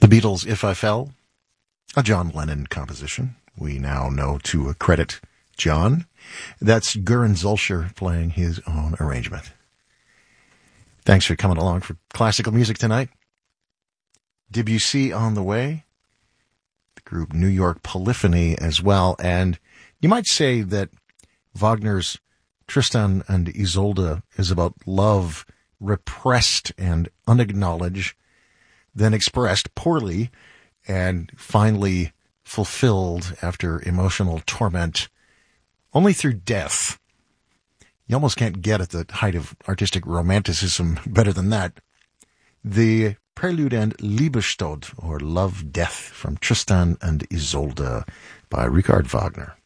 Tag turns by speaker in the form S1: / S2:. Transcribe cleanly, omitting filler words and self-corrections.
S1: The Beatles' If I Fell, a John Lennon composition. We now know to credit John. That's Göran Zolscher playing his own arrangement. Thanks for coming along for classical music tonight. Debussy on the way. The group New York Polyphony as well. And you might say that Wagner's Tristan and Isolde is about love repressed and unacknowledged, then expressed poorly, and finally fulfilled after emotional torment, only through death. You almost can't get at the height of artistic romanticism better than that. The Prelude and Liebestod, or Love Death, from Tristan and Isolde by Richard Wagner.